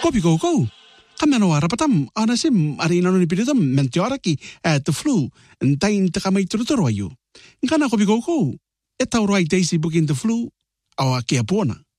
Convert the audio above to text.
Kopi kou. Kamano arapatam anasim ari nanoni piritam mentioraki at the flu and tain takamay turuturo ayu. Nkana kopi kou. Eta urai teisi booking the flu awa kia pona.